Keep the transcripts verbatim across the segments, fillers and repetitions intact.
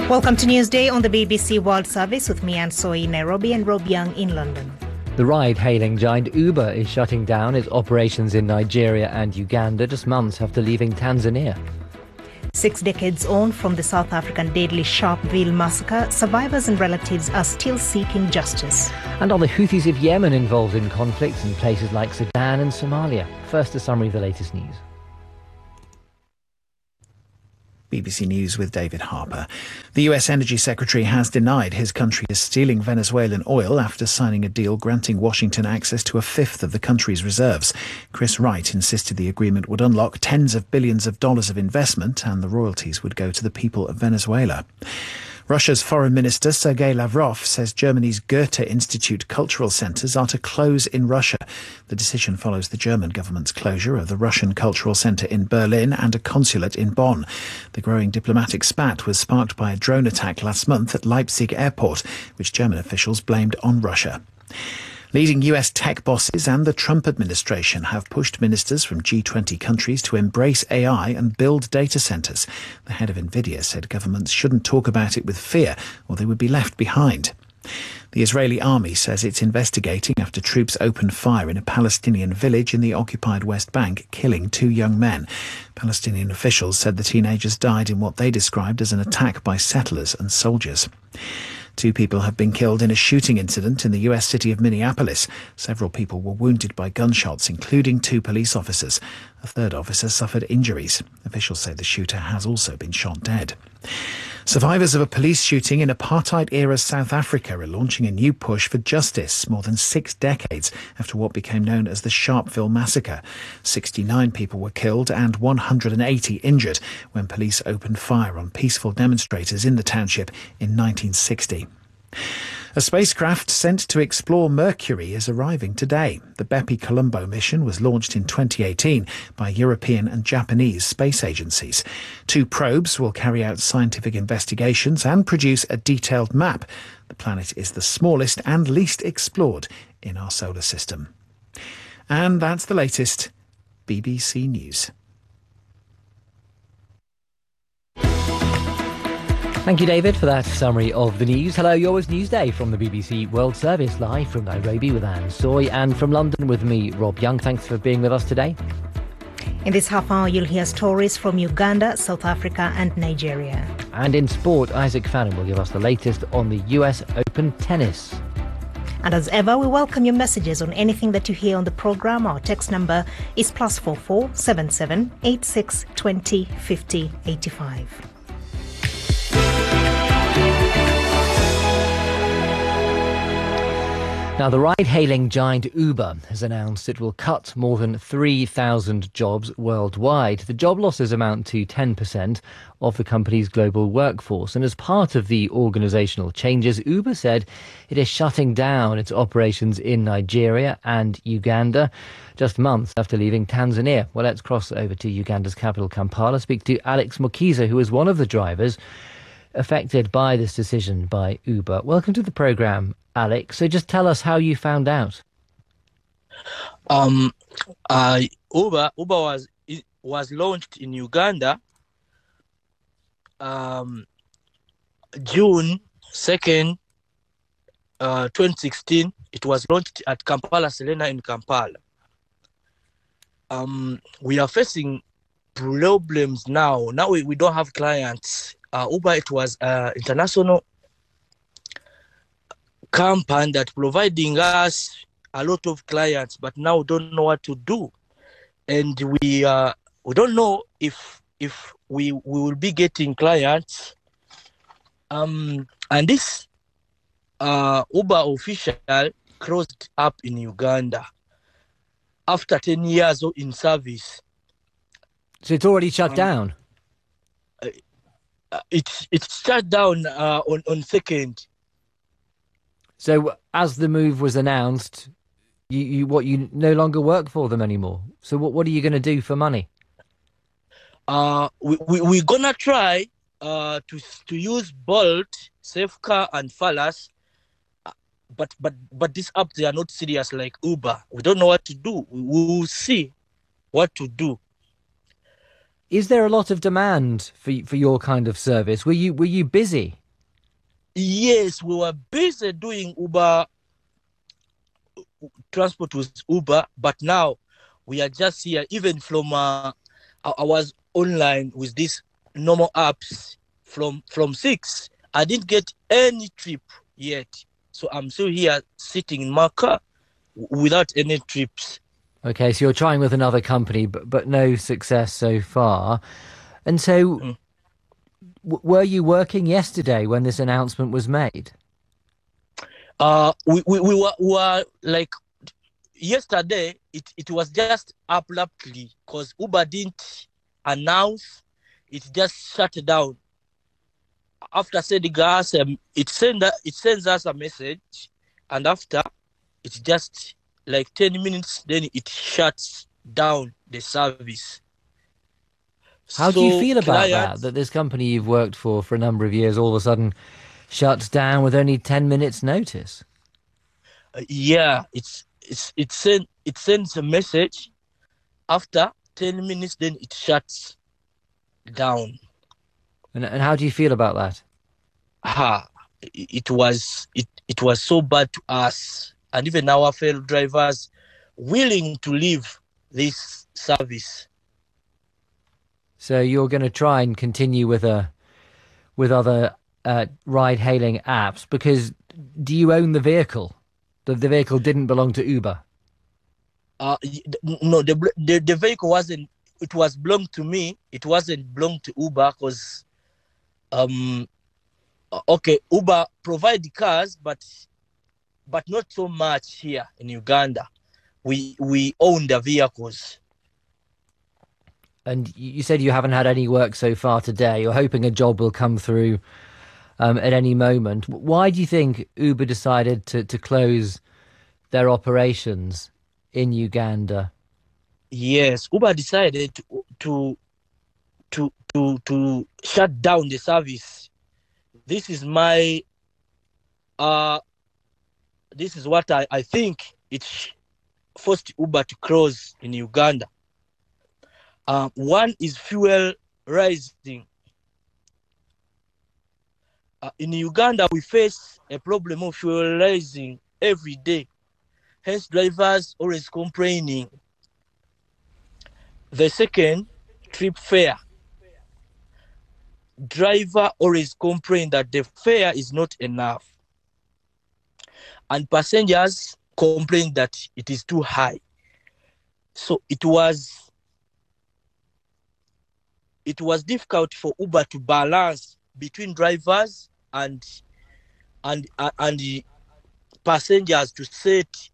Welcome to Newsday on the B B C World Service with me, Anne Soy, in Nairobi, and Rob Young in London. The ride-hailing giant Uber is shutting down its operations in Nigeria and Uganda just months after leaving Tanzania. Six decades on from the South African deadly Sharpeville massacre, survivors and relatives are still seeking justice. And are the Houthis of Yemen involved in conflicts in places like Sudan and Somalia? First, a summary of the latest news. B B C News with David Harper. The U S Energy Secretary has denied his country is stealing Venezuelan oil after signing a deal granting Washington access to a fifth of the country's reserves. Chris Wright insisted the agreement would unlock tens of billions of dollars of investment and the royalties would go to the people of Venezuela. Russia's Foreign Minister Sergei Lavrov says Germany's Goethe Institute cultural centres are to close in Russia. The decision follows the German government's closure of the Russian Cultural Centre in Berlin and a consulate in Bonn. The growing diplomatic spat was sparked by a drone attack last month at Leipzig airport, which German officials blamed on Russia. Leading U S tech bosses and the Trump administration have pushed ministers from G twenty countries to embrace A I and build data centres. The head of Nvidia said governments shouldn't talk about it with fear or they would be left behind. The Israeli army says it's investigating after troops opened fire in a Palestinian village in the occupied West Bank, killing two young men. Palestinian officials said the teenagers died in what they described as an attack by settlers and soldiers. Two people have been killed in a shooting incident in the U S city of Minneapolis. Several people were wounded by gunshots, including two police officers. A third officer suffered injuries. Officials say the shooter has also been shot dead. Survivors of a police shooting in apartheid-era South Africa are launching a new push for justice more than six decades after what became known as the Sharpeville massacre. sixty-nine people were killed and one hundred eighty injured when police opened fire on peaceful demonstrators in the township in nineteen sixty. A spacecraft sent to explore Mercury is arriving today. The Bepi Colombo mission was launched in twenty eighteen by European and Japanese space agencies. Two probes will carry out scientific investigations and produce a detailed map. The planet is the smallest and least explored in our solar system. And that's the latest B B C News. Thank you, David, for that summary of the news. Hello, yours Newsday from the B B C World Service, live from Nairobi with Anne Soy, and from London with me, Rob Young. Thanks for being with us today. In this half hour, you'll hear stories from Uganda, South Africa and Nigeria. And in sport, Isaac Fannin will give us the latest on the U S Open tennis. And as ever, we welcome your messages on anything that you hear on the programme. Our text number is plus four four seven seven eight six twenty fifty eighty five. Now, the ride-hailing giant Uber has announced it will cut more than three thousand jobs worldwide. The job losses amount to ten percent of the company's global workforce. And as part of the organisational changes, Uber said it is shutting down its operations in Nigeria and Uganda just months after leaving Tanzania. Well, let's cross over to Uganda's capital, Kampala, speak to Alex Mukiza, who is one of the drivers affected by this decision by Uber. Welcome to the programme, Alex. So just tell us how you found out. Um, uh, Uber Uber was was launched in Uganda um, June second, uh, twenty sixteen. It was launched at Kampala Serena in Kampala. Um, we are facing problems now. Now we, we don't have clients. Uh, Uber, it was uh, international company that providing us a lot of clients, but now we don't know what to do, and we uh, we don't know if if we we will be getting clients. Um, and this uh, Uber official closed up in Uganda after ten years in service. So it's already shut um, down. Uh, it it shut down uh, on on second. So as the move was announced, you, you what you no longer work for them anymore. So what what are you going to do for money? Uh, we we we're gonna try uh to to use Bolt, Safecar, and Falas, uh, but but but these apps, they are not serious like Uber. We don't know what to do. We will see what to do. Is there a lot of demand for for your kind of service? Were you were you busy? Yes, we were busy doing Uber transport with Uber, but now we are just here. Even from uh, I, I was online with these normal apps from from six. I didn't get any trip yet, so I'm still here sitting in my car without any trips. Okay, so you're trying with another company, but but no success so far. And so, mm. w- were you working yesterday when this announcement was made? Uh, we, we, we, were, we were like, yesterday, it, it was just abruptly because Uber didn't announce, it just shut down. After sending us, um, it, send, it sends us a message, and after, it's just like ten minutes, then it shuts down the service. How so do you feel about clients, that, that this company you've worked for for a number of years all of a sudden shuts down with only ten minutes notice? Uh, yeah, it's it's it send it sends a message. After ten minutes, then it shuts down. And and how do you feel about that? Ah, it, it was it, it was so bad to us, and even our fellow drivers willing to leave this service. So you're going to try and continue with a with other uh, ride-hailing apps, because do you own the vehicle? The, the vehicle didn't belong to Uber. Uh, no, the, the the vehicle wasn't. It was belonged to me. It wasn't belonged to Uber because, um, okay, Uber provide the cars, but but not so much here in Uganda. We we own the vehicles. And you said you haven't had any work so far today. You're hoping a job will come through um, at any moment. Why do you think Uber decided to, to close their operations in Uganda? Yes, Uber decided to to to to, to shut down the service. This is my uh this is what I, I think it forced Uber to close in Uganda. Uh, one is fuel rising. Uh, in Uganda, we face a problem of fuel rising every day. Hence, drivers always complaining. The second, trip fare. Driver always complain that the fare is not enough. And passengers complain that it is too high. So it was it was difficult for Uber to balance between drivers and and uh, and the passengers to set.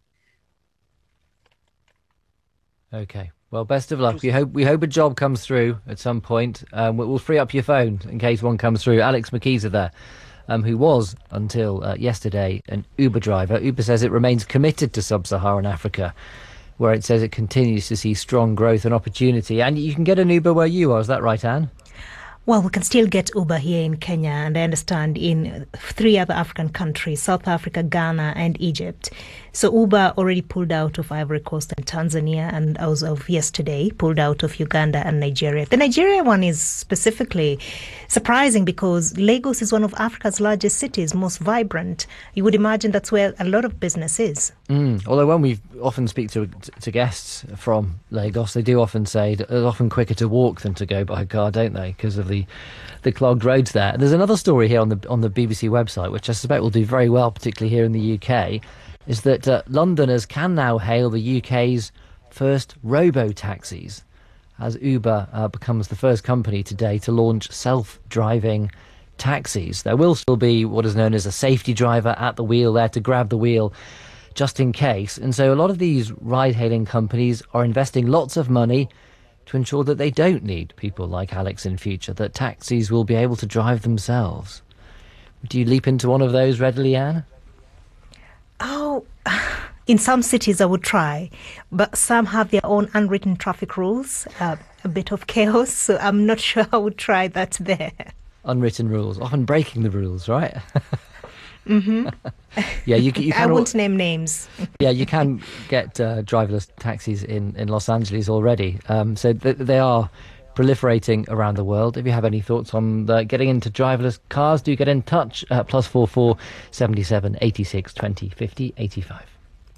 Okay. Well, best of luck. We hope we hope a job comes through at some point. Um, we'll free up your phone in case one comes through. Alex McKeezer there, um, who was until uh, yesterday an Uber driver. Uber says it remains committed to sub-Saharan Africa, where it says it continues to see strong growth and opportunity. And you can get an Uber where you are. Is that right, Anne? Well, we can still get Uber here in Kenya, and I understand in three other African countries, South Africa, Ghana, and Egypt. So Uber already pulled out of Ivory Coast and Tanzania, and as of yesterday, pulled out of Uganda and Nigeria. The Nigeria one is specifically surprising because Lagos is one of Africa's largest cities, most vibrant. You would imagine that's where a lot of business is. Mm. Although when we often speak to to guests from Lagos, they do often say that it's often quicker to walk than to go by car, don't they? Because of the the clogged roads there. And there's another story here on the on the B B C website, which I suspect will do very well, particularly here in the U K, is that uh, Londoners can now hail the U K's first robo-taxis, as Uber uh, becomes the first company today to launch self-driving taxis. There will still be what is known as a safety driver at the wheel there to grab the wheel just in case. And so a lot of these ride-hailing companies are investing lots of money to ensure that they don't need people like Alex in future, that taxis will be able to drive themselves. Do you leap into one of those readily, Anne? Oh, in some cities I would try, but some have their own unwritten traffic rules, uh, a bit of chaos, so I'm not sure I would try that there. Unwritten rules, often breaking the rules, right? Mm-hmm. Yeah, you, you can. I won't name names. Yeah, you can get uh, driverless taxis in, in Los Angeles already. Um, so th- they are proliferating around the world. If you have any thoughts on the getting into driverless cars, do get in touch at plus four four seventy seven eighty six twenty fifty eighty five.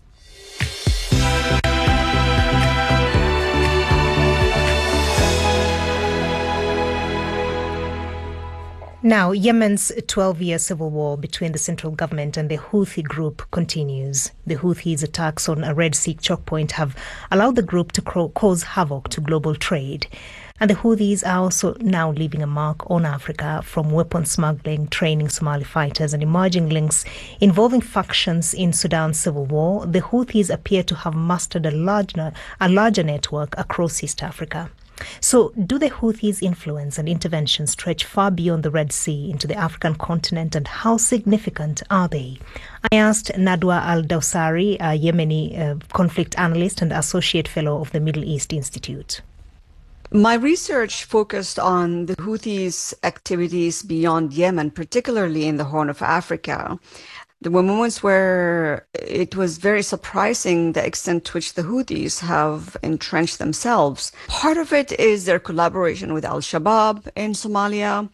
Now, Yemen's twelve-year civil war between the central government and the Houthi group continues. The Houthis' attacks on a Red Sea choke point have allowed the group to cause havoc to global trade. And the Houthis are also now leaving a mark on Africa, from weapon smuggling, training Somali fighters, and emerging links involving factions in Sudan's civil war. The Houthis appear to have mastered a larger, a larger network across East Africa. So, do the Houthis' influence and intervention stretch far beyond the Red Sea into the African continent, and how significant are they? I asked Nadwa Al-Dawsari, a Yemeni uh, conflict analyst and associate fellow of the Middle East Institute. My research focused on the Houthis' activities beyond Yemen, particularly in the Horn of Africa. There were moments where it was very surprising the extent to which the Houthis have entrenched themselves. Part of it is their collaboration with Al-Shabaab in Somalia,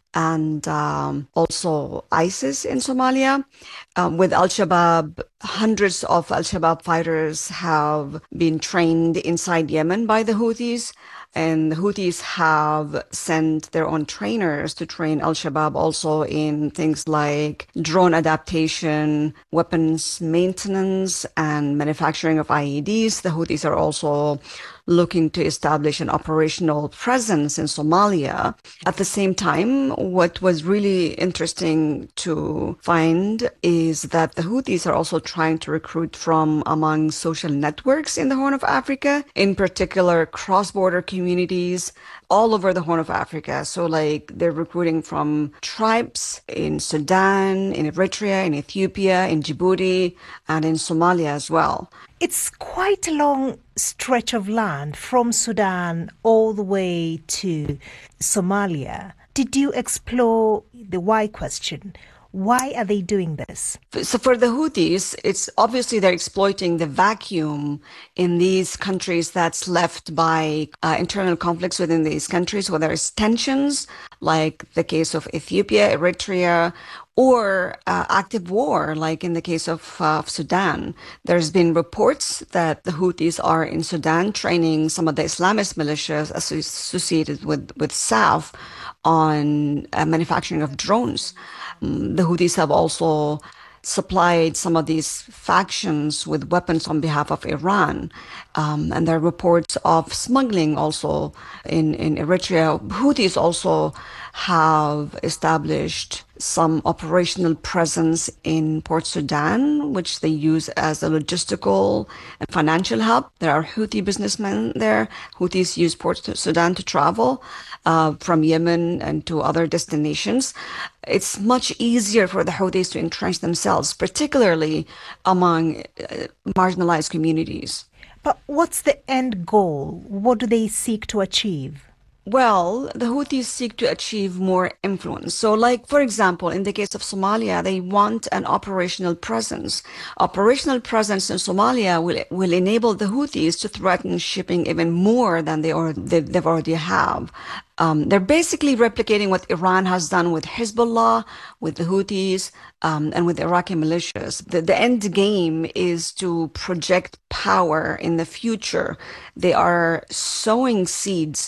and um, also ISIS in Somalia. Um, with Al-Shabaab, hundreds of Al-Shabaab fighters have been trained inside Yemen by the Houthis. And the Houthis have sent their own trainers to train Al-Shabaab also in things like drone adaptation, weapons maintenance, and manufacturing of I E Ds. The Houthis are also looking to establish an operational presence in Somalia. At the same time, what was really interesting to find is that the Houthis are also trying to recruit from among social networks in the Horn of Africa, in particular cross-border communities all over the Horn of Africa. So like they're recruiting from tribes in Sudan, in Eritrea, in Ethiopia, in Djibouti, and in Somalia as well. It's quite a long stretch of land from Sudan all the way to Somalia. Did you explore the why question? Why are they doing this? So for the Houthis, it's obviously they're exploiting the vacuum in these countries that's left by uh, internal conflicts within these countries, whether it's tensions, like the case of Ethiopia, Eritrea, or uh, active war, like in the case of uh, Sudan. There's been reports that the Houthis are in Sudan training some of the Islamist militias associated with, with S A F on uh, manufacturing of drones. Um, the Houthis have also supplied some of these factions with weapons on behalf of Iran. Um, and there are reports of smuggling also in, in Eritrea. Houthis also have established some operational presence in Port Sudan, which they use as a logistical and financial hub. There are Houthi businessmen there. Houthis use Port Sudan to travel uh, from Yemen and to other destinations. It's much easier for the Houthis to entrench themselves, particularly among uh, marginalized communities. But what's the end goal? What do they seek to achieve? Well, the Houthis seek to achieve more influence. So like, for example, in the case of Somalia, they want an operational presence. Operational presence in Somalia will will enable the Houthis to threaten shipping even more than they or they, they've already have. Um, they're basically replicating what Iran has done with Hezbollah, with the Houthis, um, and with Iraqi militias. The, the end game is to project power in the future. They are sowing seeds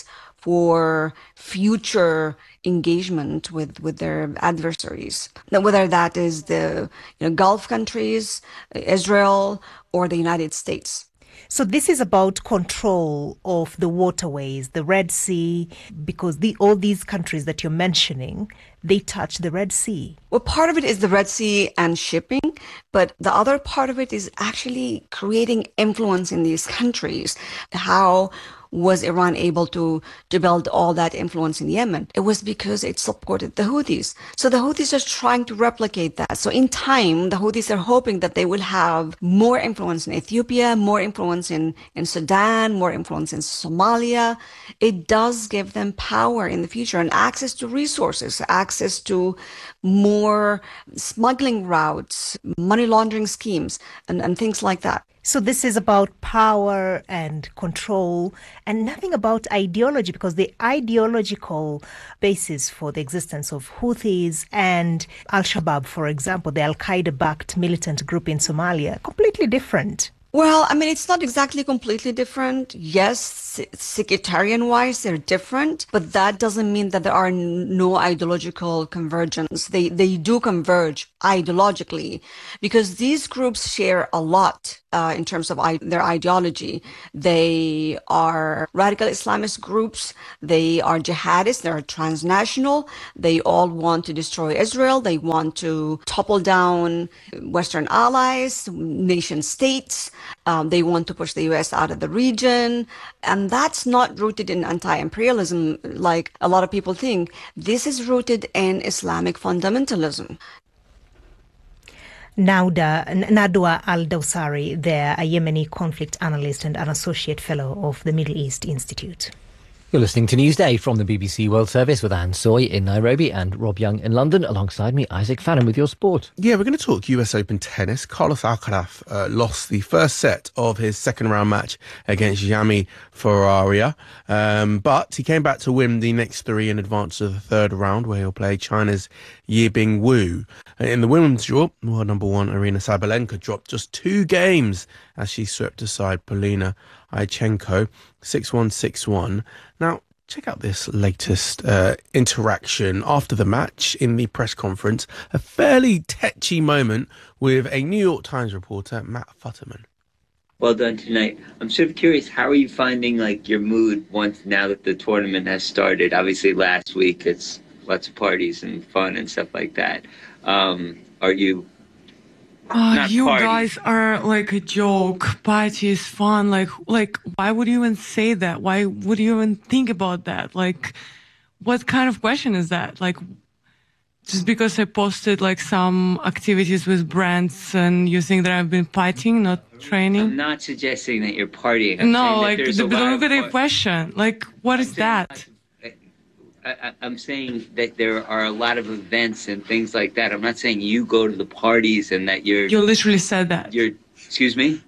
for future engagement with, with their adversaries. Now, whether that is the you know, Gulf countries, Israel, or the United States. So this is about control of the waterways, the Red Sea, because the, all these countries that you're mentioning, they touch the Red Sea. Well, part of it is the Red Sea and shipping, but the other part of it is actually creating influence in these countries. How was Iran able to, to build all that influence in Yemen? It was because it supported the Houthis. So the Houthis are trying to replicate that. So in time, the Houthis are hoping that they will have more influence in Ethiopia, more influence in, in Sudan, more influence in Somalia. It does give them power in the future and access to resources, access to more smuggling routes, money laundering schemes, and, and things like that. So this is about power and control and nothing about ideology, because the ideological basis for the existence of Houthis and Al-Shabaab, for example, the Al-Qaeda-backed militant group in Somalia, completely different. Well, I mean, it's not exactly completely different. Yes, sectarian-wise, they're different, but that doesn't mean that there are no ideological convergence. They they do converge ideologically because these groups share a lot uh, in terms of I- their ideology. They are radical Islamist groups. They are jihadists. They're transnational. They all want to destroy Israel. They want to topple down Western allies, nation states. Um, they want to push the U S out of the region. And that's not rooted in anti-imperialism like a lot of people think. This is rooted in Islamic fundamentalism. Nauda, Nadwa Al-Dawsari, there, a Yemeni conflict analyst and an associate fellow of the Middle East Institute. You're listening to Newsday from the B B C World Service with Anne Soy in Nairobi and Rob Young in London. Alongside me, Isaac Fannin with your sport. Yeah, we're going to talk U S Open tennis. Carlos Alcaraz uh, lost the first set of his second round match against Yami Ferreira, um, but he came back to win the next three in advance to the third round, where he'll play China's Yibing Wu. In the women's draw, world number one Aryna Sabalenka dropped just two games as she swept aside Polina Aichenko six one, six one. Now, check out this latest uh, interaction after the match in the press conference. A fairly tetchy moment with a New York Times reporter, Matt Futterman. Well done tonight. I'm sort of curious, how are you finding like your mood once now that the tournament has started? Obviously, last week it's lots of parties and fun and stuff like that. Um, are you? Uh, you party. guys are like a joke. Party is fun. Like, like, why would you even say that? Why would you even think about that? Like, what kind of question is that? Like, just because I posted like some activities with brands and you think that I've been partying, not training? I'm not suggesting that you're partying. I'm no, saying like, that there's the, a lot look at of the question. Like, what I'm is that? I, I'm saying that there are a lot of events and things like that. I'm not saying you go to the parties and that you're. You literally said that. You're. Excuse me.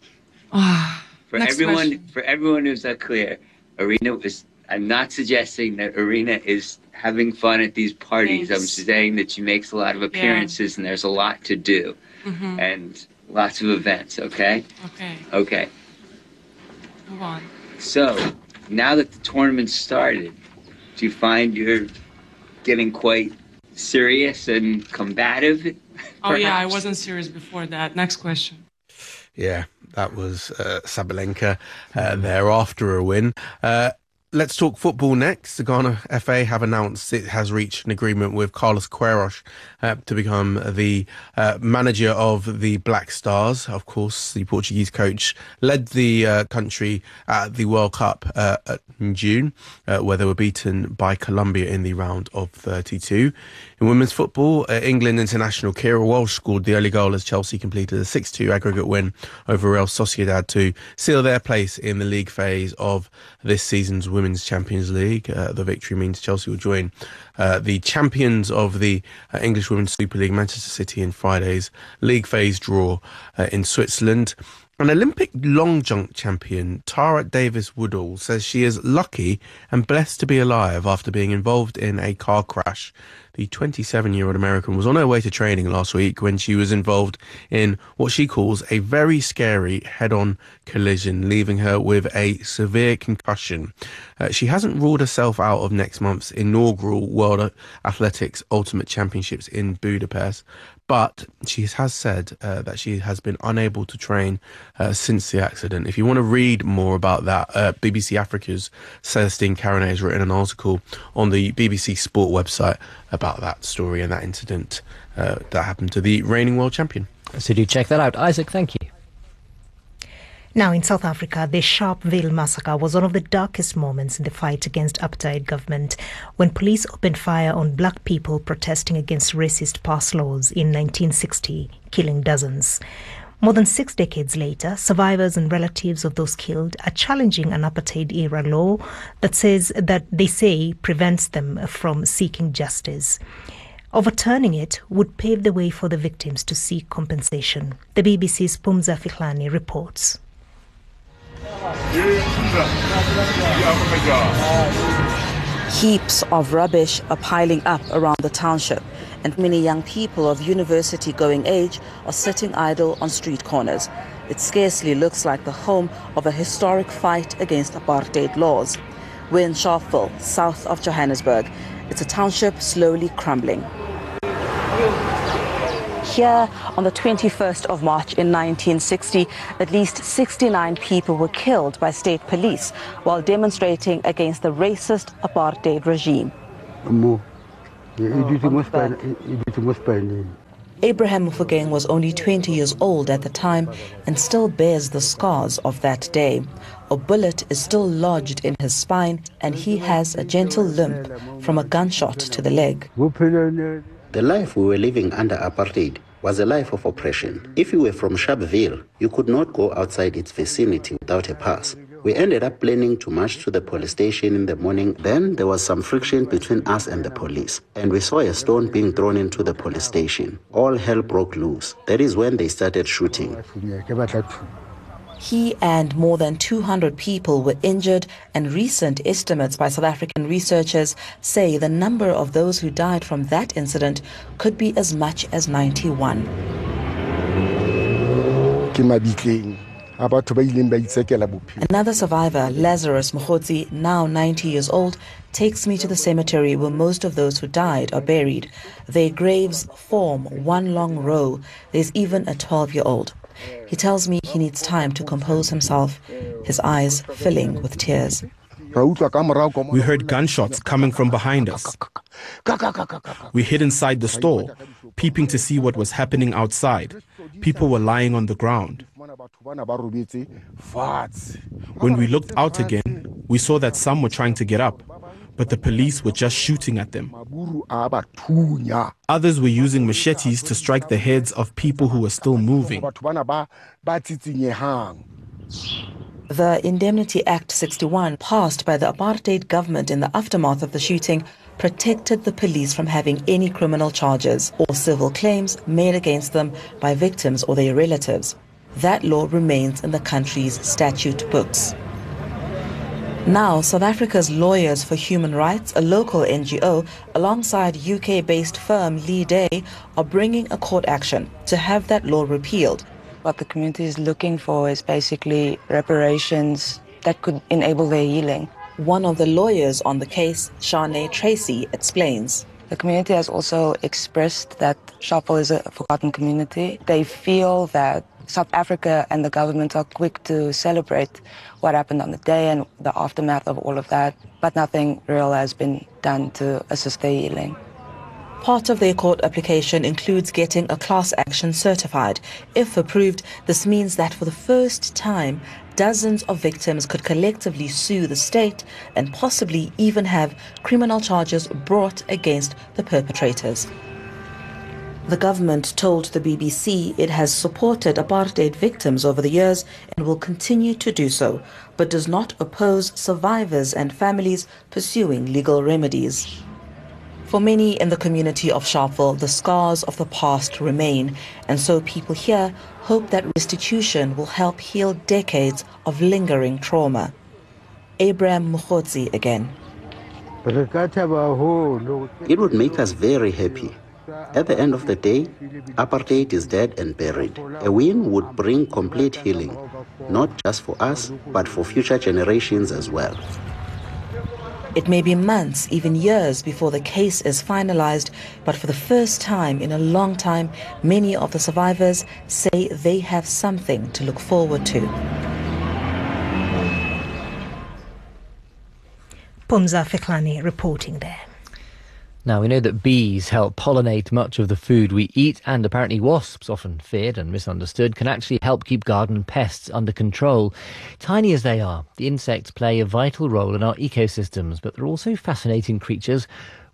for Next everyone, question. for everyone who's not clear, Aryna is. I'm not suggesting that Aryna is having fun at these parties. Thanks. I'm saying that she makes a lot of appearances yeah. and there's a lot to do, mm-hmm. and lots of events. Okay. Okay. Okay. Move on. So now that the tournament's started, do you find you're getting quite serious and combative? Oh, yeah, I wasn't serious before that. Next question. Yeah, that was uh, Sabalenka uh, there after a win. Uh, let's talk football next. The Ghana F A have announced it has reached an agreement with Carlos Queiroz uh, to become the uh, manager of the Black Stars. Of course, the Portuguese coach led the uh, country at the World Cup uh, in June, uh, where they were beaten by Colombia in the round of thirty-two. In women's football, uh, England international Kira Walsh scored the early goal as Chelsea completed a six two aggregate win over Real Sociedad to seal their place in the league phase of this season's Women's Champions League. Uh, the victory means Chelsea will join uh, the champions of the uh, English Women's Super League, Manchester City, in Friday's league phase draw uh, in Switzerland. An Olympic long jump champion, Tara Davis-Woodall, says she is lucky and blessed to be alive after being involved in a car crash. The twenty-seven-year-old American was on her way to training last week when she was involved in what she calls a very scary head-on collision, leaving her with a severe concussion. Uh, she hasn't ruled herself out of next month's inaugural World Athletics Ultimate Championships in Budapest, but she has said uh, that she has been unable to train uh, since the accident. If you want to read more about that, uh, B B C Africa's Celestine Caronet has written an article on the B B C Sport website about that story and that incident uh, that happened to the reigning world champion. So do check that out. Isaac, thank you. Now, in South Africa, the Sharpeville massacre was one of the darkest moments in the fight against apartheid government when police opened fire on black people protesting against racist pass laws in nineteen sixty, killing dozens. More than six decades later, survivors and relatives of those killed are challenging an apartheid-era law that says that they say prevents them from seeking justice. Overturning it would pave the way for the victims to seek compensation. The B B C's Pumza Fihlani reports. Heaps of rubbish are piling up around the township, and many young people of university-going age are sitting idle on street corners. It scarcely looks like the home of a historic fight against apartheid laws. We're in Sharpeville, south of Johannesburg. It's a township slowly crumbling. Here, on the twenty-first of March in nineteen sixty, at least sixty-nine people were killed by state police while demonstrating against the racist apartheid regime. Abraham Mofokeng was only twenty years old at the time and still bears the scars of that day. A bullet is still lodged in his spine and he has a gentle limp from a gunshot to the leg. The life we were living under apartheid was a life of oppression. If you were from Sharpeville, you could not go outside its vicinity without a pass. We ended up planning to march to the police station in the morning. Then there was some friction between us and the police, and we saw a stone being thrown into the police station. All hell broke loose. That is when they started shooting. He and more than two hundred people were injured, and recent estimates by South African researchers say the number of those who died from that incident could be as much as ninety-one. Another survivor, Lazarus Mokgotsi, now ninety years old, takes me to the cemetery where most of those who died are buried. Their graves form one long row. There's even a twelve-year-old. He tells me he needs time to compose himself, his eyes filling with tears. We heard gunshots coming from behind us. We hid inside the store, peeping to see what was happening outside. People were lying on the ground. When we looked out again, we saw that some were trying to get up, but the police were just shooting at them. Others were using machetes to strike the heads of people who were still moving. The Indemnity Act sixty-one, passed by the apartheid government in the aftermath of the shooting, protected the police from having any criminal charges or civil claims made against them by victims or their relatives. That law remains in the country's statute books. Now, South Africa's Lawyers for Human Rights, a local N G O, alongside U K-based firm Lee Day, are bringing a court action to have that law repealed. What the community is looking for is basically reparations that could enable their healing. One of the lawyers on the case, Shanae Tracy, explains. The community has also expressed that Sharpeville is a forgotten community. They feel that South Africa and the government are quick to celebrate what happened on the day and the aftermath of all of that, but nothing real has been done to assist their healing. Part of their court application includes getting a class action certified. If approved, this means that for the first time, dozens of victims could collectively sue the state and possibly even have criminal charges brought against the perpetrators. The government told the B B C it has supported apartheid victims over the years and will continue to do so, but does not oppose survivors and families pursuing legal remedies. For many in the community of Sharpeville, the scars of the past remain, and so people here hope that restitution will help heal decades of lingering trauma. Abraham Mokgotsi again. It would make us very happy. At the end of the day, apartheid is dead and buried. A win would bring complete healing, not just for us, but for future generations as well. It may be months, even years, before the case is finalized, but for the first time in a long time, many of the survivors say they have something to look forward to. Pumza Fiklani reporting there. Now, we know that bees help pollinate much of the food we eat, and apparently wasps, often feared and misunderstood, can actually help keep garden pests under control. Tiny as they are, the insects play a vital role in our ecosystems, but they're also fascinating creatures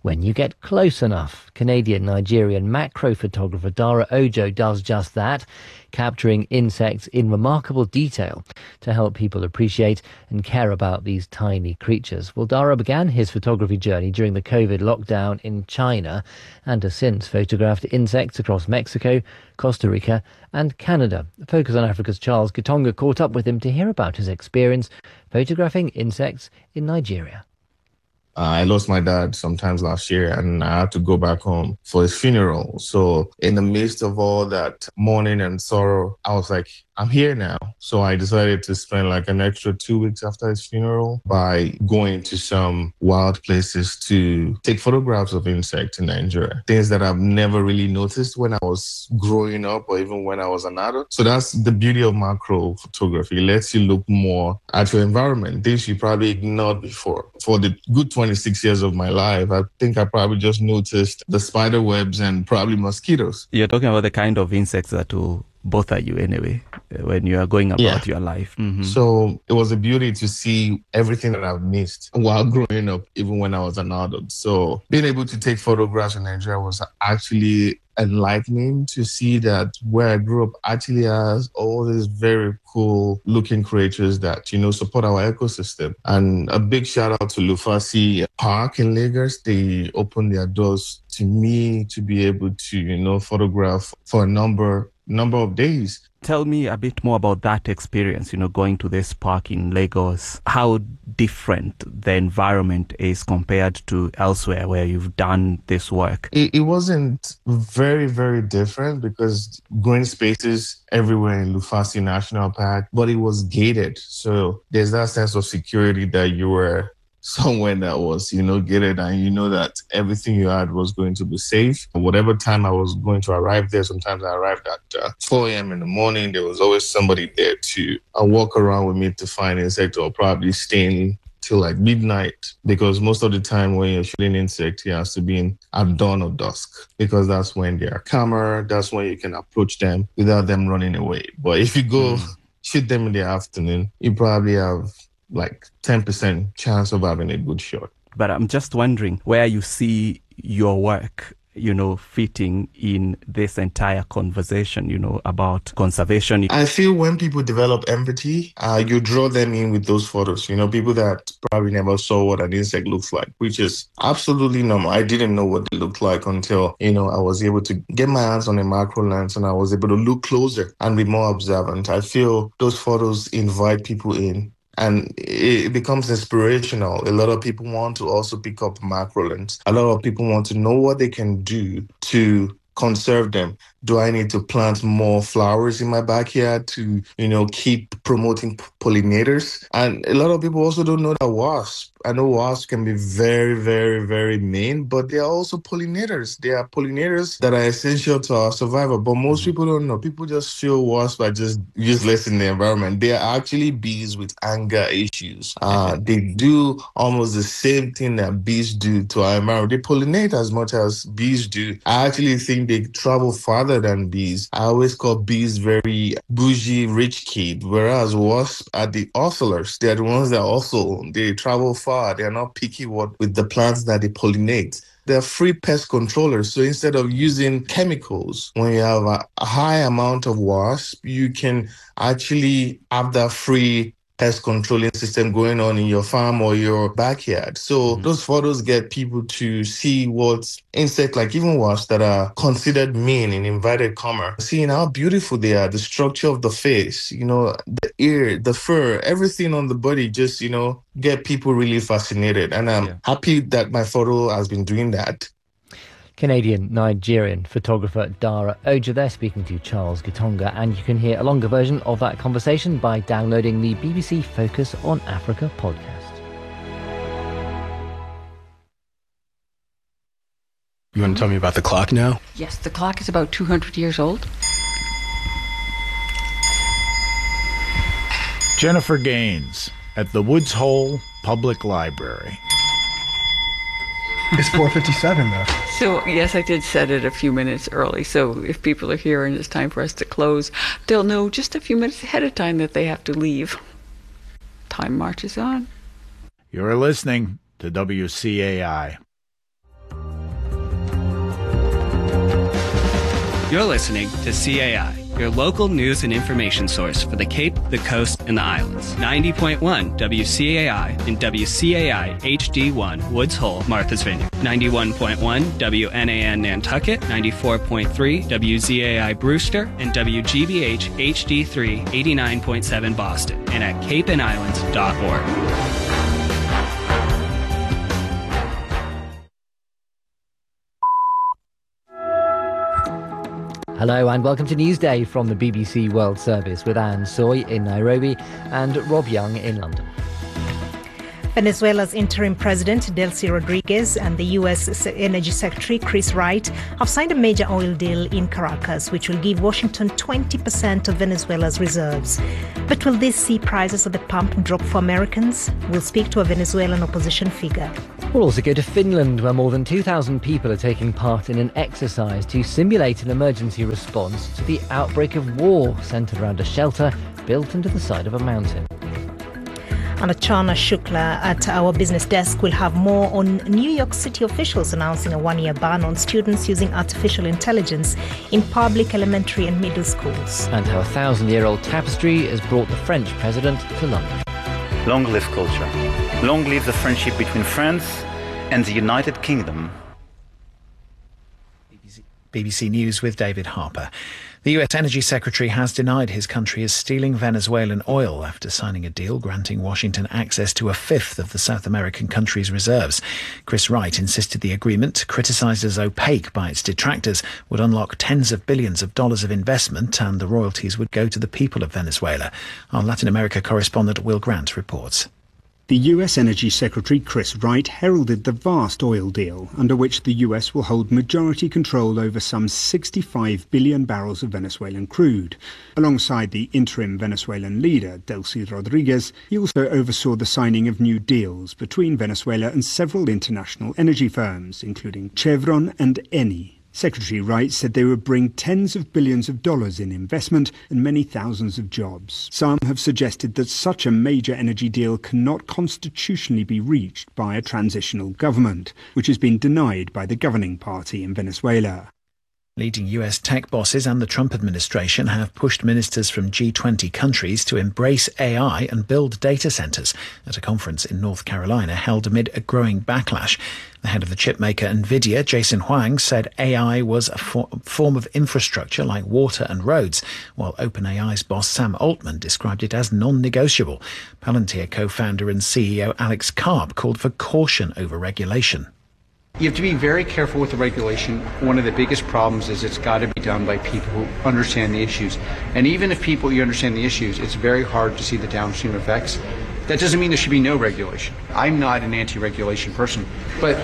when you get close enough. Canadian-Nigerian macro photographer Dara Ojo does just that, capturing insects in remarkable detail to help people appreciate and care about these tiny creatures. Well, Dara began his photography journey during the COVID lockdown in China and has since photographed insects across Mexico, Costa Rica and Canada. Focus on Africa's Charles Gitonga caught up with him to hear about his experience photographing insects in Nigeria. Uh, I lost my dad sometimes last year and I had to go back home for his funeral. So in the midst of all that mourning and sorrow, I was like, I'm here now. So I decided to spend like an extra two weeks after his funeral by going to some wild places to take photographs of insects in Nigeria. Things that I've never really noticed when I was growing up or even when I was an adult. So that's the beauty of macro photography. It lets you look more at your environment, things you probably ignored before. For the good twenty-six years of my life, I think I probably just noticed the spider webs and probably mosquitoes. You're talking about the kind of insects that will bother you anyway when you are going about yeah. your life. Mm-hmm. So it was a beauty to see everything that I've missed while growing up, even when I was an adult. So being able to take photographs in Nigeria was actually enlightening to see that where I grew up actually has all these very cool looking creatures that, you know, support our ecosystem. And a big shout out to Lufasi Park in Lagos. They opened their doors to me to be able to, you know, photograph for a number number of days. Tell me a bit more about that experience, you know, going to this park in Lagos, how different the environment is compared to elsewhere where you've done this work. It, it wasn't very, very different because green spaces everywhere in Lufasi National Park, but it was gated. So there's that sense of security that you were somewhere that was, you know, gated and you know that everything you had was going to be safe. Whatever time I was going to arrive there, sometimes I arrived at uh, four a.m. in the morning. There was always somebody there to uh, walk around with me to find insects or probably staying till like midnight because most of the time when you're shooting insects, it has to be in at dawn or dusk because that's when they are calmer. That's when you can approach them without them running away. But if you go mm. shoot them in the afternoon, you probably have like ten percent chance of having a good shot. But I'm just wondering where you see your work, you know, fitting in this entire conversation, you know, about conservation. I feel when people develop empathy, uh, you draw them in with those photos, you know, people that probably never saw what an insect looks like, which is absolutely normal. I didn't know what they looked like until, you know, I was able to get my hands on a macro lens and I was able to look closer and be more observant. I feel those photos invite people in. And it becomes inspirational. A lot of people want to also pick up macro lens. A lot of people want to know what they can do to conserve them. Do I need to plant more flowers in my backyard to, you know, keep promoting pollinators? And a lot of people also don't know that wasps. I know wasps can be very, very, very mean, but they are also pollinators. They are pollinators that are essential to our survival. But most people don't know. People just feel wasps are just useless in the environment. They are actually bees with anger issues. Uh, they do almost the same thing that bees do to our environment. They pollinate as much as bees do. I actually think they travel farther than bees. I always call bees very bougie, rich kid, whereas wasps are the hustlers. They are the ones that also, they travel far. They are not picky what, with the plants that they pollinate. They're free pest controllers. So instead of using chemicals, when you have a, a high amount of wasp, you can actually have that free pest controlling system going on in your farm or your backyard. So mm-hmm. those photos get people to see what insects, like even wasps that are considered mean in invited commerce, seeing how beautiful they are, the structure of the face, you know, the ear, the fur, everything on the body, just, you know, get people really fascinated. And I'm yeah. happy that my photo has been doing that. Canadian-Nigerian photographer Dara Ojo there speaking to Charles Gitonga, and you can hear a longer version of that conversation by downloading the B B C Focus on Africa podcast. You want to tell me about the clock now? Yes, the clock is about two hundred years old. Jennifer Gaines at the Woods Hole Public Library. It's four fifty-seven though. So, yes, I did set it a few minutes early. So if people are here and it's time for us to close, they'll know just a few minutes ahead of time that they have to leave. Time marches on. You're listening to W C A I. You're listening to C A I, your local news and information source for the Cape, the Coast, and the Islands. ninety point one W C A I and W C A I H D one Woods Hole, Martha's Vineyard. ninety-one point one W N A N Nantucket, ninety-four point three W Z A I Brewster, and W G B H H D three eighty-nine point seven Boston, and at cape and islands dot org. Hello and welcome to Newsday from the B B C World Service with Anne Soy in Nairobi and Rob Young in London. Venezuela's interim president, Delcy Rodriguez, and the U S Energy Secretary, Chris Wright, have signed a major oil deal in Caracas, which will give Washington twenty percent of Venezuela's reserves. But will this see prices at the pump drop for Americans? We'll speak to a Venezuelan opposition figure. We'll also go to Finland, where more than two thousand people are taking part in an exercise to simulate an emergency response to the outbreak of war centred around a shelter built into the side of a mountain. And Achana Shukla at our business desk will have more on New York City officials announcing a one-year ban on students using artificial intelligence in public elementary and middle schools. And how a thousand-year-old tapestry has brought the French president to London. Long live culture. Long live the friendship between France and the United Kingdom. B B C News with David Harper. The U S Energy Secretary has denied his country is stealing Venezuelan oil after signing a deal granting Washington access to a fifth of the South American country's reserves. Chris Wright insisted the agreement, criticised as opaque by its detractors, would unlock tens of billions of dollars of investment and the royalties would go to the people of Venezuela. Our Latin America correspondent Will Grant reports. The U S Energy Secretary Chris Wright heralded the vast oil deal under which the U S will hold majority control over some sixty-five billion barrels of Venezuelan crude. Alongside the interim Venezuelan leader, Delcy Rodriguez, he also oversaw the signing of new deals between Venezuela and several international energy firms, including Chevron and Eni. Secretary Wright said they would bring tens of billions of dollars in investment and many thousands of jobs. Some have suggested that such a major energy deal cannot constitutionally be reached by a transitional government, which has been denied by the governing party in Venezuela. Leading U S tech bosses and the Trump administration have pushed ministers from G twenty countries to embrace A I and build data centers at a conference in North Carolina held amid a growing backlash. The head of the chipmaker Nvidia, Jason Huang, said A I was a for- form of infrastructure like water and roads, while OpenAI's boss Sam Altman described it as non-negotiable. Palantir co-founder and C E O Alex Karp called for caution over regulation. You have to be very careful with the regulation. One of the biggest problems is it's got to be done by people who understand the issues. And even if people you understand the issues, it's very hard to see the downstream effects. That doesn't mean there should be no regulation. I'm not an anti-regulation person, but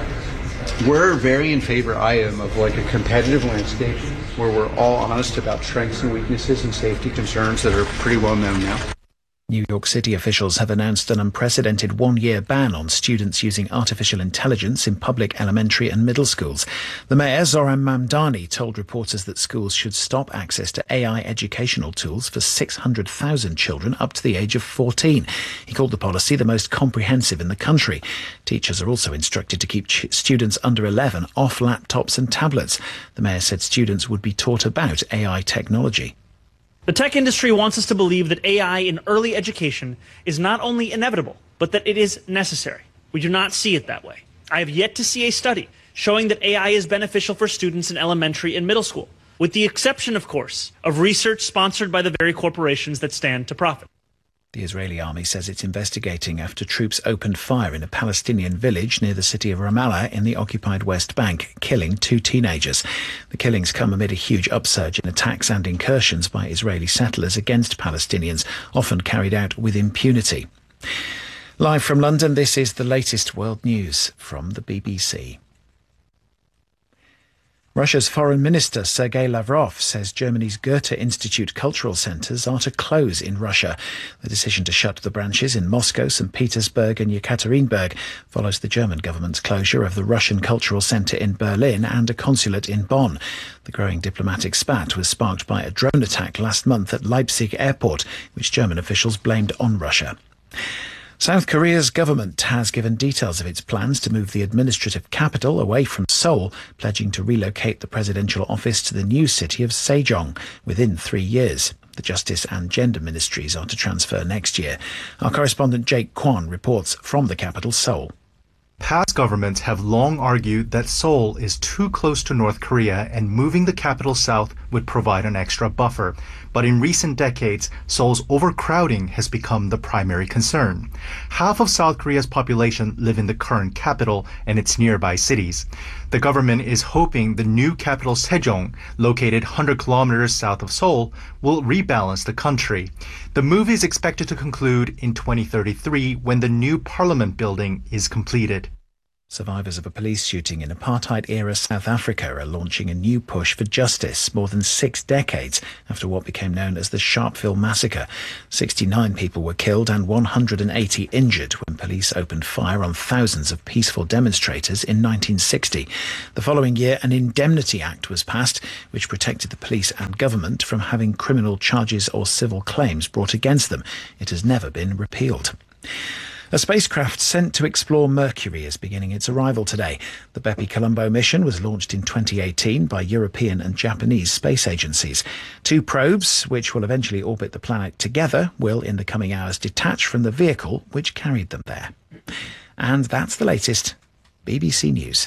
we're very in favor, I am, of like a competitive landscape where we're all honest about strengths and weaknesses and safety concerns that are pretty well known now. New York City officials have announced an unprecedented one-year ban on students using artificial intelligence in public elementary and middle schools. The mayor, Zoran Mamdani, told reporters that schools should stop access to A I educational tools for six hundred thousand children up to the age of fourteen. He called the policy the most comprehensive in the country. Teachers are also instructed to keep ch- students under eleven off laptops and tablets. The mayor said students would be taught about A I technology. The tech industry wants us to believe that A I in early education is not only inevitable, but that it is necessary. We do not see it that way. I have yet to see a study showing that A I is beneficial for students in elementary and middle school, with the exception, of course, of research sponsored by the very corporations that stand to profit. The Israeli army says it's investigating after troops opened fire in a Palestinian village near the city of Ramallah in the occupied West Bank, killing two teenagers. The killings come amid a huge upsurge in attacks and incursions by Israeli settlers against Palestinians, often carried out with impunity. Live from London, this is the latest world news from the B B C. Russia's Foreign Minister Sergei Lavrov says Germany's Goethe Institute cultural centres are to close in Russia. The decision to shut the branches in Moscow, Saint Petersburg and Yekaterinburg follows the German government's closure of the Russian Cultural Centre in Berlin and a consulate in Bonn. The growing diplomatic spat was sparked by a drone attack last month at Leipzig airport, which German officials blamed on Russia. South Korea's government has given details of its plans to move the administrative capital away from Seoul, pledging to relocate the presidential office to the new city of Sejong within three years. The Justice and Gender Ministries are to transfer next year. Our correspondent Jake Kwan reports from the capital, Seoul. Past governments have long argued that Seoul is too close to North Korea and moving the capital south would provide an extra buffer. But in recent decades, Seoul's overcrowding has become the primary concern. Half of South Korea's population live in the current capital and its nearby cities. The government is hoping the new capital Sejong, located one hundred kilometers south of Seoul, will rebalance the country. The move is expected to conclude in twenty thirty-three when the new parliament building is completed. Survivors of a police shooting in apartheid-era South Africa are launching a new push for justice more than six decades after what became known as the Sharpeville Massacre. sixty-nine people were killed and one hundred eighty injured when police opened fire on thousands of peaceful demonstrators in nineteen sixty. The following year, an Indemnity Act was passed, which protected the police and government from having criminal charges or civil claims brought against them. It has never been repealed. A spacecraft sent to explore Mercury is beginning its arrival today. The Bepi-Colombo mission was launched in twenty eighteen by European and Japanese space agencies. Two probes, which will eventually orbit the planet together, will in the coming hours detach from the vehicle which carried them there. And that's the latest. B B C News.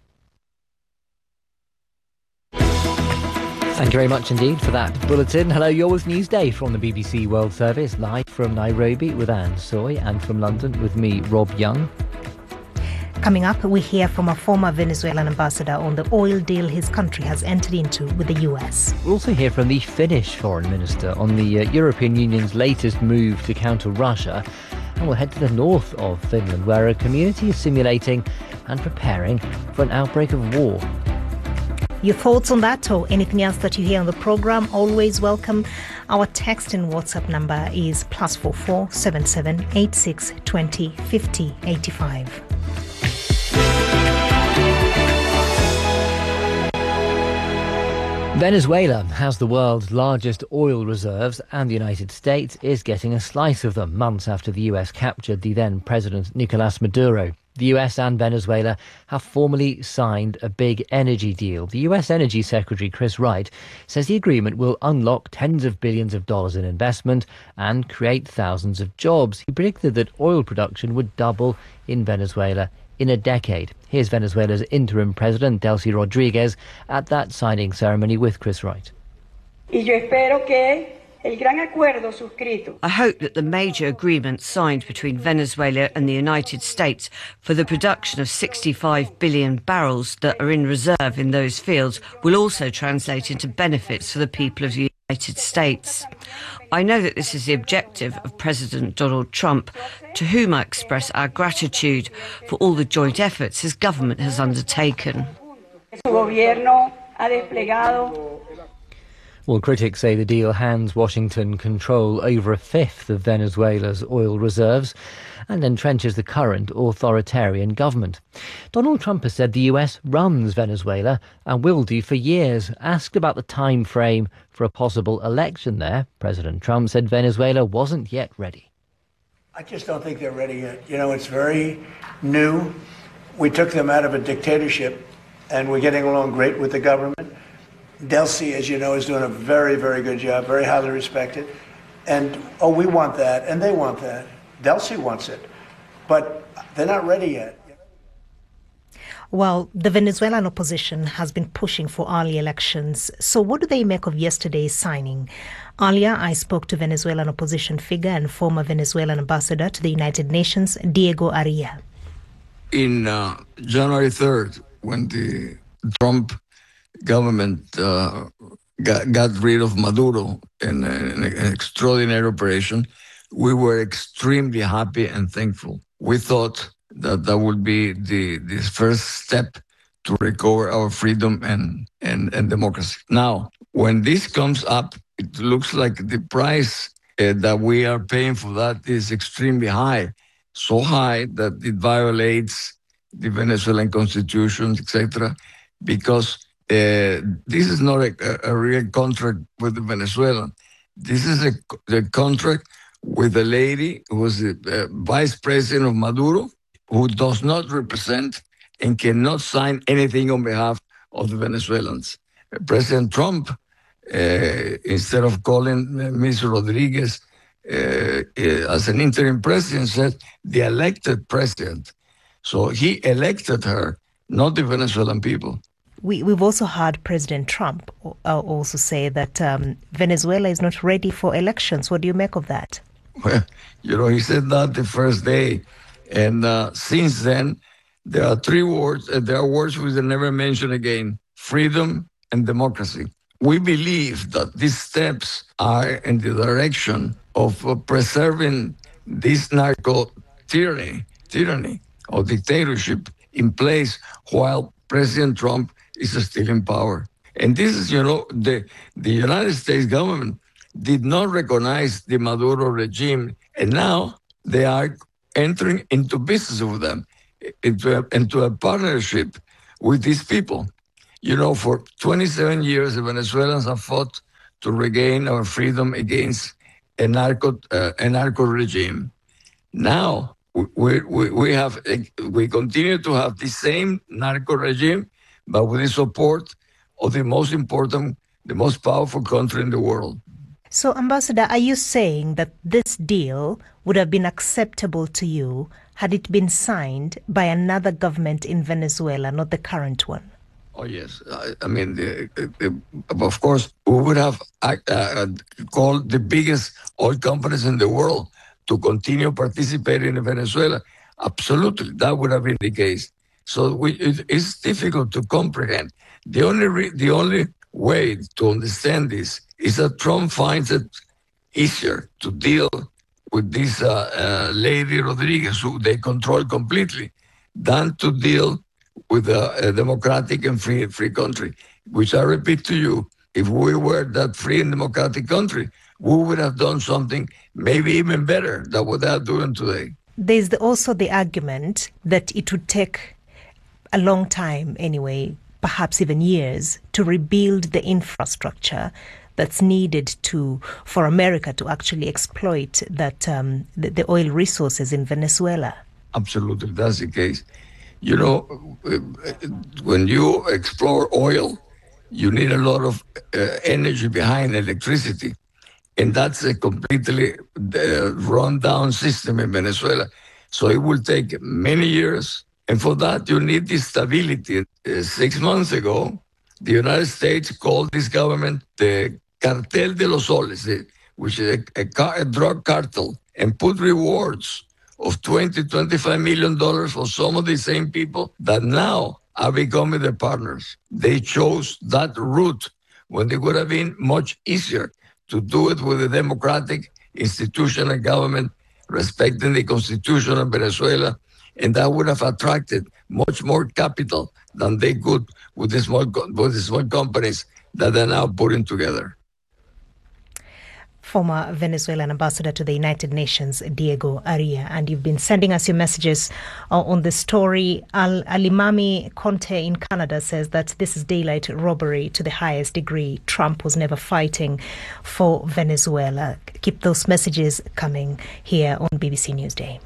Thank you very much indeed for that bulletin. Hello, you're with Newsday from the B B C World Service, live from Nairobi with Anne Soy, and from London with me, Rob Young. Coming up, we hear from a former Venezuelan ambassador on the oil deal his country has entered into with the U S. We'll also hear from the Finnish foreign minister on the uh, European Union's latest move to counter Russia. And we'll head to the north of Finland, where a community is simulating and preparing for an outbreak of war. Your thoughts on that or anything else that you hear on the programme, always welcome. Our text and WhatsApp number is plus four four seven seven eight six twenty fifty eighty five. Venezuela has the world's largest oil reserves, and the United States is getting a slice of them months after the U S captured the then President Nicolas Maduro. The U S and Venezuela have formally signed a big energy deal. The U S Energy Secretary Chris Wright says the agreement will unlock tens of billions of dollars in investment and create thousands of jobs. He predicted that oil production would double in Venezuela in a decade. Here's Venezuela's interim president, Delcy Rodriguez, at that signing ceremony with Chris Wright. Y yo espero que el gran acuerdo suscrito. I hope that the major agreement signed between Venezuela and the United States for the production of sixty-five billion barrels that are in reserve in those fields will also translate into benefits for the people of the United States. I know that this is the objective of President Donald Trump, to whom I express our gratitude for all the joint efforts his government has undertaken. Su gobierno ha desplegado. Well, critics say the deal hands Washington control over a fifth of Venezuela's oil reserves and entrenches the current authoritarian government. Donald Trump has said the U S runs Venezuela and will do for years. Asked about the time frame for a possible election there, President Trump said Venezuela wasn't yet ready. I just don't think they're ready yet. You know, it's very new. We took them out of a dictatorship, and we're getting along great with the government. Delcy, as you know, is doing a very, very good job, very highly respected. And, oh, we want that, and they want that. Delcy wants it, but they're not ready yet. Well, the Venezuelan opposition has been pushing for early elections. So what do they make of yesterday's signing? Earlier, I spoke to Venezuelan opposition figure and former Venezuelan ambassador to the United Nations, Diego Aria. In uh, January third, when the Trump government uh, got, got rid of Maduro in, in an extraordinary operation, we were extremely happy and thankful. We thought that that would be the, the first step to recover our freedom and, and, and democracy. Now, when this comes up, it looks like the price uh, that we are paying for that is extremely high, so high that it violates the Venezuelan constitution, et cetera, because uh, this is not a, a real contract with the Venezuelan. This is a, a contract with a lady who was the uh, vice president of Maduro, who does not represent and cannot sign anything on behalf of the Venezuelans. Uh, President Trump, uh, instead of calling Miz Rodriguez uh, uh, as an interim president, said the elected president. So he elected her, not the Venezuelan people. We, we've also heard President Trump uh, also say that um, Venezuela is not ready for elections. What do you make of that? Well, you know, he said that the first day. And uh, since then, there are three words, uh, there are words we will never mention again: freedom and democracy. We believe that these steps are in the direction of uh, preserving this narco tyranny, tyranny or dictatorship in place while President Trump is still in power. And this is, you know, the, the United States government did not recognize the Maduro regime, and now they are entering into business with them, into a, into a partnership with these people. You know, for twenty-seven years, the Venezuelans have fought to regain our freedom against a narco, uh, a narco regime. Now, we, we, we, have, we continue to have the same narco regime, but with the support of the most important, the most powerful country in the world. So, Ambassador, are you saying that this deal would have been acceptable to you had it been signed by another government in Venezuela, not the current one? Oh, yes. I, I mean, the, the, of course, we would have uh, called the biggest oil companies in the world to continue participating in Venezuela. Absolutely, that would have been the case. So we, it, it's difficult to comprehend. The only re, the only way to understand this is that Trump finds it easier to deal with this uh, uh, lady Rodriguez, who they control completely, than to deal with a, a democratic and free free country. Which I repeat to you, if we were that free and democratic country, we would have done something maybe even better than what they are doing today. There's the, also the argument that it would take a long time anyway, perhaps even years, to rebuild the infrastructure that's needed to for America to actually exploit that um, the, the oil resources in Venezuela. Absolutely, that's the case. You know, when you explore oil, you need a lot of uh, energy behind electricity. And that's a completely uh, run-down system in Venezuela. So it will take many years. And for that, you need this stability. Uh, six months ago, the United States called this government the Cartel de los Soles, which is a, a, a drug cartel, and put rewards of twenty, twenty-five million dollars for some of the same people that now are becoming their partners. They chose that route when it would have been much easier to do it with a democratic institutional government respecting the constitution of Venezuela, and that would have attracted much more capital than they could with the small, with the small companies that they're now putting together. Former Venezuelan ambassador to the United Nations, Diego Aria. And you've been sending us your messages uh, on the story. Al Alimami Conte in Canada says that this is daylight robbery to the highest degree. Trump was never fighting for Venezuela. Keep those messages coming here on B B C Newsday.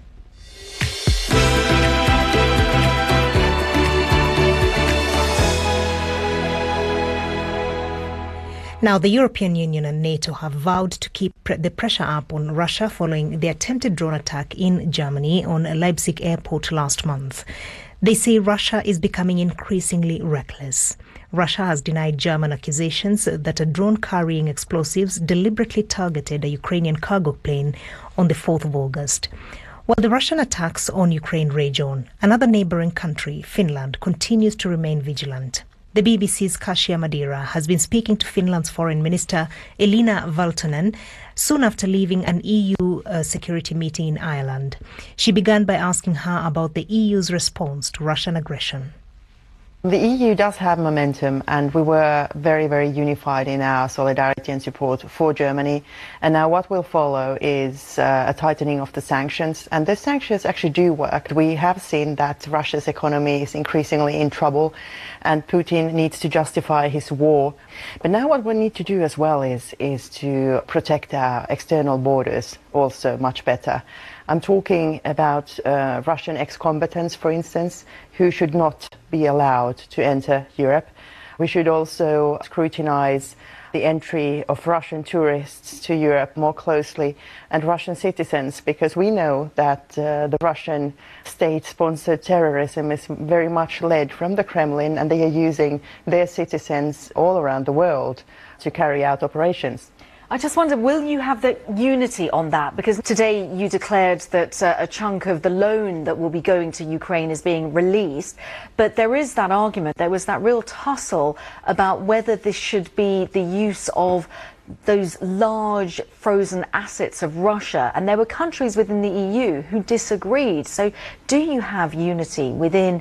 Now, the European Union and NATO have vowed to keep pre- the pressure up on Russia following the attempted drone attack in Germany on Leipzig airport last month. They say Russia is becoming increasingly reckless. Russia has denied German accusations that a drone carrying explosives deliberately targeted a Ukrainian cargo plane on the fourth of August. While the Russian attacks on Ukraine rage on, another neighboring country, Finland, continues to remain vigilant. The B B C's Kasia Madira has been speaking to Finland's Foreign Minister Elina Valtonen soon after leaving an E U uh, security meeting in Ireland. She began by asking her about the E U's response to Russian aggression. The E U does have momentum, and we were very, very unified in our solidarity and support for Germany. And now what will follow is uh, a tightening of the sanctions. And those sanctions actually do work. We have seen that Russia's economy is increasingly in trouble, and Putin needs to justify his war. But now what we need to do as well is, is to protect our external borders. also much better. I'm talking about uh, Russian ex-combatants, for instance, who should not be allowed to enter Europe. We should also scrutinize the entry of Russian tourists to Europe more closely, and Russian citizens, because we know that uh, the Russian state-sponsored terrorism is very much led from the Kremlin, and they are using their citizens all around the world to carry out operations. I just wonder, will you have the unity on that? Because today you declared that uh, a chunk of the loan that will be going to Ukraine is being released. But there is that argument, there was that real tussle about whether this should be the use of those large frozen assets of Russia. And there were countries within the E U who disagreed. So do you have unity within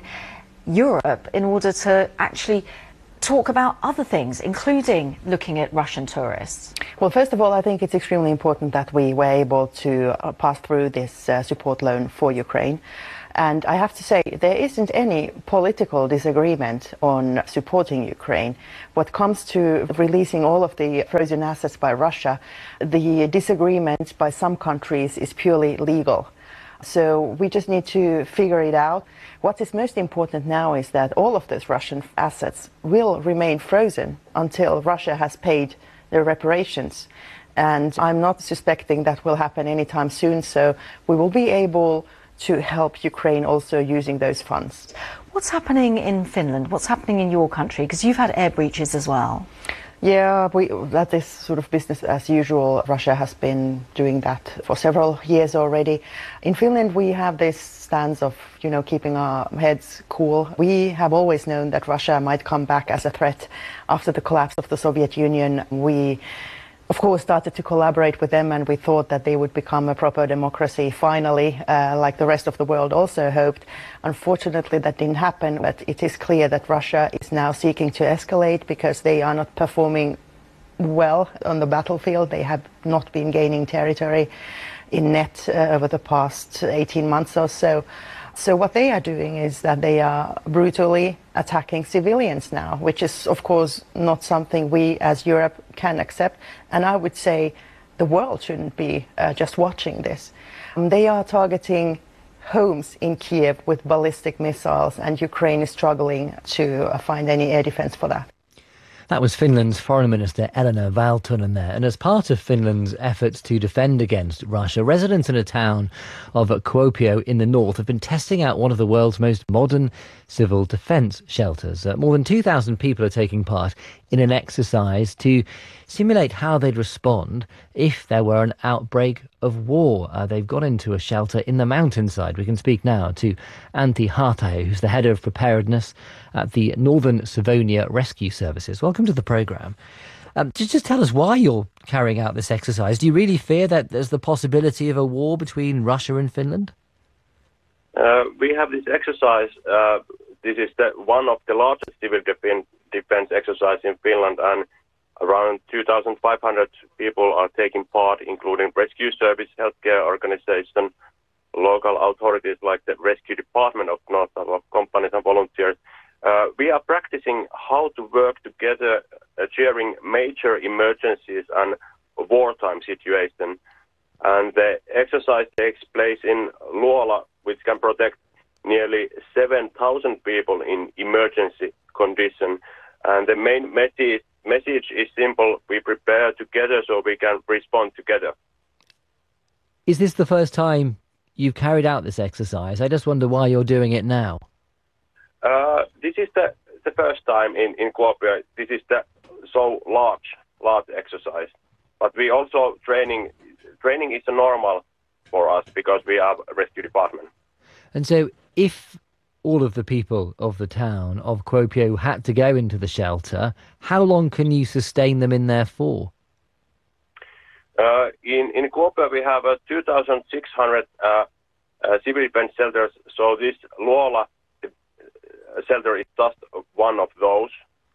Europe in order to actually talk about other things, including looking at Russian tourists? Well, first of all, I think it's extremely important that we were able to uh, pass through this uh, support loan for Ukraine. And I have to say, there isn't any political disagreement on supporting Ukraine. What comes to releasing all of the frozen assets by Russia, the disagreement by some countries is purely legal. So we just need to figure it out. What is most important now is that all of those Russian assets will remain frozen until Russia has paid their reparations. And I'm not suspecting that will happen anytime soon, so we will be able to help Ukraine also using those funds. What's happening in Finland? What's happening in your country? Because you've had air breaches as well. Yeah, we, that is sort of business as usual. Russia has been doing that for several years already. In Finland, we have this stance of, you know, keeping our heads cool. We have always known that Russia might come back as a threat after the collapse of the Soviet Union. We, of course, started to collaborate with them, and we thought that they would become a proper democracy finally, uh, like the rest of the world also hoped. Unfortunately, that didn't happen, but it is clear that Russia is now seeking to escalate because they are not performing well on the battlefield. They have not been gaining territory in net uh, over the past eighteen months or so. So what they are doing is that they are brutally attacking civilians now, which is, of course, not something we as Europe can accept. And I would say the world shouldn't be uh, just watching this. Um, they are targeting homes in Kiev with ballistic missiles, and Ukraine is struggling to uh, find any air defense for that. That was Finland's Foreign Minister Elina Valtonen there. And as part of Finland's efforts to defend against Russia, residents in a town of Kuopio in the north have been testing out one of the world's most modern civil defence shelters. Uh, more than two thousand people are taking part in an exercise to simulate how they'd respond if there were an outbreak of war. Uh, they've got into a shelter in the mountainside. We can speak now to Antti Haatahe, who's the head of preparedness at the Northern Savonia Rescue Services. Welcome to the programme. Um, just, just tell us why you're carrying out this exercise. Do you really fear that there's the possibility of a war between Russia and Finland? Uh, we have this exercise. Uh, this is the, one of the largest civil defense, defense exercise in Finland, and around two thousand five hundred people are taking part, including rescue service, healthcare organization, local authorities like the rescue department of North Savo, companies and volunteers. Uh, we are practicing how to work together uh, during major emergencies and wartime situations. And the exercise takes place in Luola, which can protect nearly seven thousand people in emergency condition. And the main message, message is simple: we prepare together so we can respond together. Is this the first time you've carried out this exercise? I just wonder why you're doing it now. Uh, this is the, the first time in, in Kuopio. This is the so large, large exercise. But we also training, training is normal for us because we have a rescue department. And so if all of the people of the town of Kuopio had to go into the shelter, how long can you sustain them in there for? Uh, in, in Kuopio we have uh, two thousand six hundred uh, uh, civil defense shelters, so this Luola shelter is just one of those.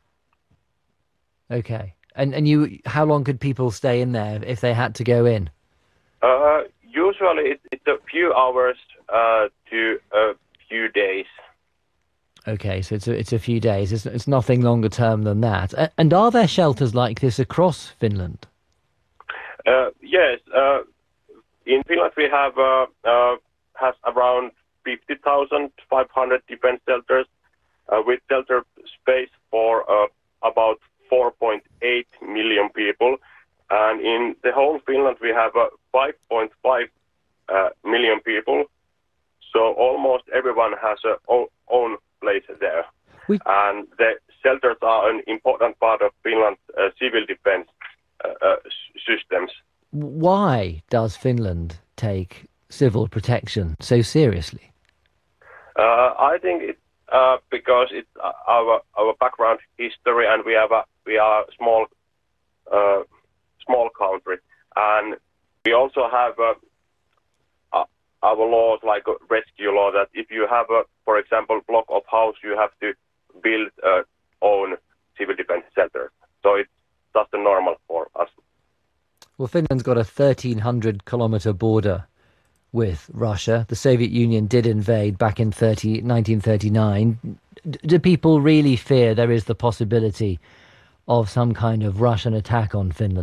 Okay. And and you, how long could people stay in there if they had to go in? Uh, usually it, it's a few hours uh, to a few days. Okay, so it's a, it's a few days. It's, it's nothing longer term than that. And are there shelters like this across Finland? Uh, yes. Uh, in Finland we have uh, uh, has around fifty thousand five hundred defense shelters uh, with shelter space for uh, about four point eight million people. And in the whole Finland we have uh, five point five uh, million people. So almost everyone has a o- own place there. We... And the shelters are an important part of Finland's uh, civil defense uh, uh, systems. Why does Finland take civil protection so seriously? Uh, I think it's uh, because it's our our background history, and we have a we are a small uh, small country, and we also have uh, uh, our laws like a rescue law that if you have a, for example, block of house, you have to build uh, own civil defense shelter. So it's just normal for us. Well, Finland's got a thirteen hundred kilometre border with Russia. The Soviet Union did invade back in nineteen thirty-nine. D- do people really fear there is the possibility of some kind of Russian attack on Finland?